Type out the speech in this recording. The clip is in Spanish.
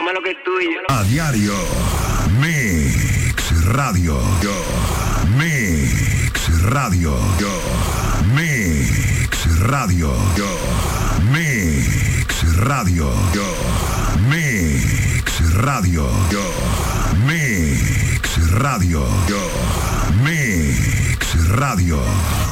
Toma lo que es tuyo. A diario. Mix Radio. Mix Radio. Mix Radio. Mix Radio. Mix Radio. Mix Radio. Mix Radio.